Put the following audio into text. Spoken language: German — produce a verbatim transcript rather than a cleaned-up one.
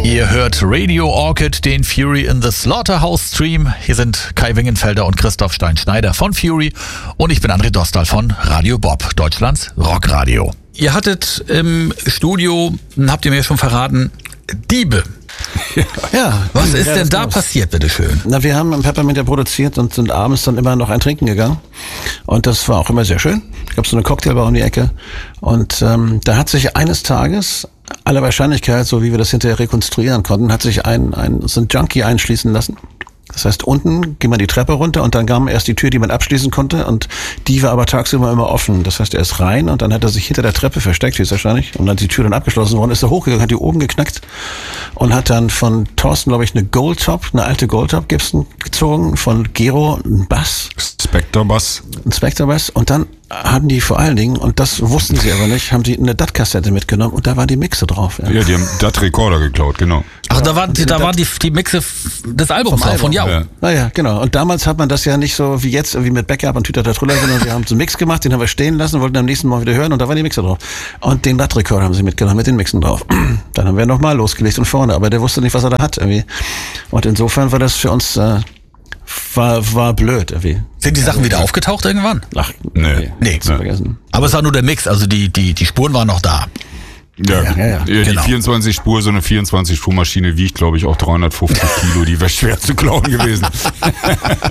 Ihr hört Radio Orchid, den Fury in the Slaughterhouse Stream. Hier sind Kai Wingenfelder und Christoph Stein-Schneider von Fury und ich bin André Dostal von Radio Bob, Deutschlands Rockradio. Ihr hattet im Studio, habt ihr mir schon verraten, Diebe. Ja. Was ist ja, denn da war's. passiert, bitteschön? Na, wir haben im Peppermint ja produziert und sind abends dann immer noch ein Trinken gegangen. Und das war auch immer sehr schön. Es gab so eine Cocktailbar um die Ecke. Und ähm, da hat sich eines Tages, aller Wahrscheinlichkeit, so wie wir das hinterher rekonstruieren konnten, hat sich ein, ein so ein Junkie einschließen lassen. Das heißt, unten ging man die Treppe runter und dann kam erst die Tür, die man abschließen konnte und die war aber tagsüber immer offen. Das heißt, er ist rein und dann hat er sich hinter der Treppe versteckt, höchstwahrscheinlich, und dann ist die Tür dann abgeschlossen worden, ist er hochgegangen, hat die oben geknackt und hat dann von Thorsten, glaube ich, eine Goldtop, eine alte Goldtop Gibson gezogen, von Gero einen Bass. Spectre Bass. Ein Spectre Bass und dann hatten die vor allen Dingen, und das wussten sie aber nicht, haben die eine D A T-Kassette mitgenommen und da war die Mixe drauf. Ja, Ja, die haben D A T-Rekorder geklaut, genau. Ach, da waren die, da waren die, die Mixe des Albums drauf, von Jau. Ja. Naja, genau. Und damals hat man das ja nicht so wie jetzt, irgendwie mit Backup und Tüter Truller, sondern wir haben so einen Mix gemacht, den haben wir stehen lassen, wollten am nächsten Mal wieder hören und da war die Mixe drauf. Und den D A T-Rekorder haben sie mitgenommen, mit den Mixen drauf. Dann haben wir nochmal losgelegt und vorne, aber der wusste nicht, was er da hat irgendwie. Und insofern war das für uns, äh, war, war blöd irgendwie. Sind die Sachen wieder aufgetaucht irgendwann? Ach, Nee. Nee. Zu vergessen. Aber es war nur der Mix, also die, die, die Spuren waren noch da. Ja, Ja, ja, ja. die Genau. vierundzwanzig Spur, so eine vierundzwanzig Spur Maschine wiegt, glaube ich, auch dreihundertfünfzig Kilo. Die wäre schwer zu klauen gewesen.